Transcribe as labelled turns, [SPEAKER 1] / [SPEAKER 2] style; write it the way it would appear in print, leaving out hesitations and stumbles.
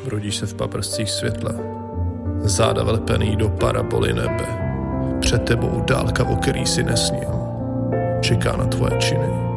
[SPEAKER 1] Probudíš se v paprscích světla. Záda vlepený do paraboly nebe. Před tebou dálka, o který si nesnil. Čeká na tvoje činy.